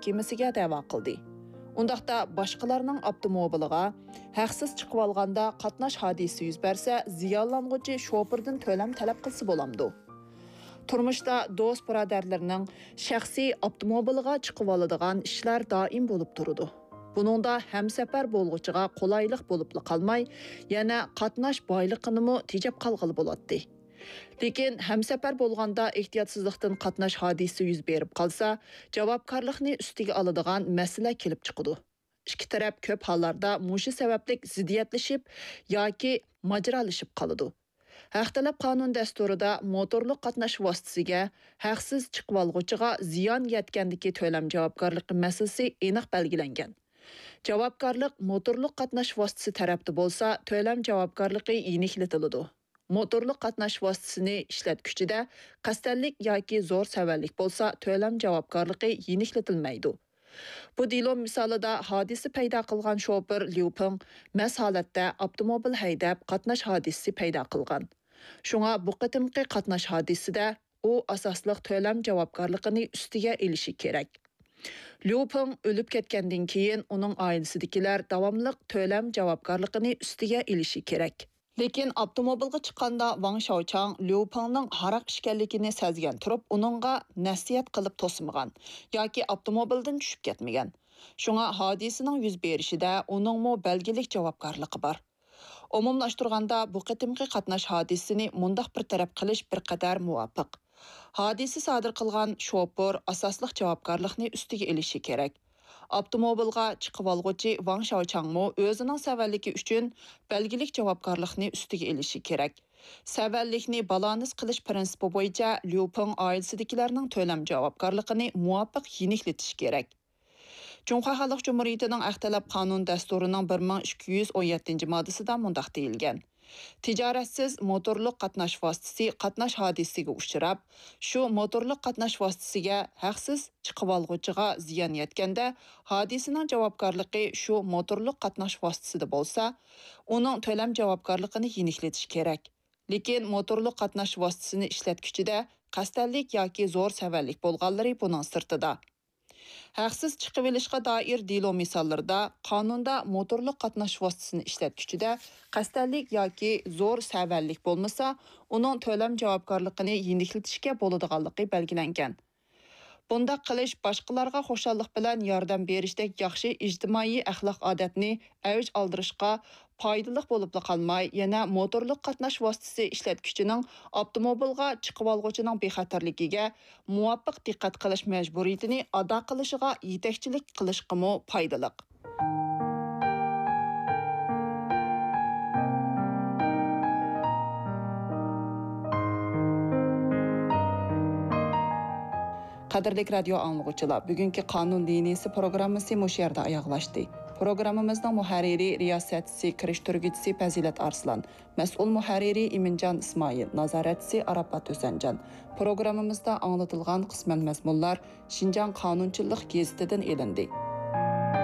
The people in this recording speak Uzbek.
mahkamasiga da'vo qildi. Undaqda boshqalarning avtomobiliga haqsiz chiqib olganda qatnash hodisi yuz bersa, ziyonlanuvchi shoferdan to'lam talab qilsa bo'lamdi. Turmuşda do'st birodarlarning shaxsiy avtomobiliga chiqib oladigan ishlar doim bo'lib turadi. Buningda hamsafar bo'lg'uchiga qulaylik bo'lib qolmay, yana qatnash boyliqini tejab qolg'ili bo'ladi. Lekin hamsafar bo'lganda ehtiyotsizlikdan qatnash hodisi yuz berib qolsa, javobgarlikni ustiga oladigan masala kelib chiqadi. Ikki taraf ko'p hollarda mushu sababli ziddiyatlashib yoki majralashib qoladi. Haqtalab qonun dasturida motorli qatnash vositasiga haqsiz chiqib olg'uchiga ziyon yetgandagi to'lam javobgarligi masalasi aniq belgilangan. Javobgarlik motorli qatnash vositasi tarafda bo'lsa, to'lam javobgarligi yeniklatiladi. Motorli qatnash vositasini ishlatuvchida qasddanlik yoki zo'r savallik bo'lsa, to'lam javobgarligi yeniklatilmaydi. Bu delo misolida hodisa paydo qilgan shofer Liu Peng mast holatda avtomobil haydab qatnash hodisasi paydo qilgan. Shunga bu qitimqi qatnash hodisasida u asosliq to'lam javobgarligini ustiga elishi kerak. Liu Peng o'lib ketgandan keyin uning oilasidagilar davomli to'lam javobgarligini ustiga elishi kerak. Lekin avtomobilga chiqqanda Wang Xiaochang Liu Pengning haroq ishkanligini sezgan turib, uningga nasihat qilib to'smagan yoki avtomobildan tushib ketmagan. Shunga hodisaning yuz berishida uningmi belgilik javobgarligi bor. Umumlashtirganda bu qitimqi qatnash hodisasini mundaq bir taraf qilish bir qadar muvofiq. Hodisa sodir qilgan shofer asosliq javobgarlikni ustiga elishi kerak. Avtomobilga chiqib olg'uchi Wang Xiaochangmo o'zining savalligi uchun belgilik javobgarlikni ustiga elishi kerak. Savallikni balans qilish prinsipi bo'yicha Liu Peng oilasidagilarning to'lam javobgarligini muvofiq yeniklatish kerak. Cumhur Xalq Cumhuriyatining Ahtalab qonun dasturining 1217-moddasida mundaq deyilgan. Tijoratsiz motorli qatnash vositasi qatnash hodisasiga uchrab, shu motorli qatnash vositasiga haqsiz chiqib olg'uchiga ziyon yetganda, hodisaning javobgarligi shu motorli qatnash vositasida bo'lsa, uning to'lam javobgarligini yeniklatish kerak. Lekin motorli qatnash vositasini ishlatuvchida qasddanlik yoki zo'r savallik bo'lganlari buning sirtida. Haqsiz chiqib olishga doir delo misollarida qonunda motorli qatnash vositasini ishlatuvchida qasddanlik yoki zo'r savallik bo'lmasa, uning to'lam javobgarligini yeniklatishga bo'ladiganligi belgilangan. Bunda qilish boshqalarga xushallik bilan yordam berishdek yaxshi ijtimoiy axloq odatni avj oldirishga foydali bo'lib qolmay, yana motorli qatnash vositasi ishlatuvchining avtomobilga chiqib olg'uchining bexatarligiga muvofiq diqqat qilish majburiyatini ado qilishiga yetakchilik qilishga foydali. Qadrli radio anglag'uchilar, bugungi qonun liniyasi programmasi mush yerda oyoqlashdi. Programmamizning muharriri, riyosatchisi, kirishtiruvchisi Fazilat Arslan, mas'ul muharriri Iminjon Ismoil, nazoratchisi Arafat O'sanjon. Programmamizda anglatilgan qisman mazmunlar Xinjiang qonunchilik gazetidan elindi.